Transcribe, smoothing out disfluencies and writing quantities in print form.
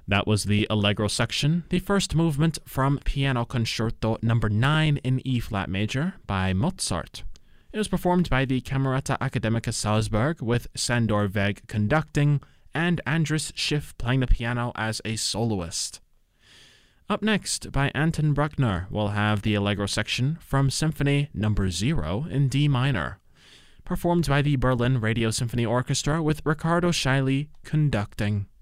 That was the Allegro section, the first movement from Piano Concerto No. 9 in E-flat major by Mozart. It was performed by the Camerata Academica Salzburg with Sandor Weg conducting and Andras Schiff playing the piano as a soloist. Up next, by Anton Bruckner, we'll have the Allegro section from Symphony No. 0 in D minor, performed by the Berlin Radio Symphony Orchestra with Riccardo Scheili conducting.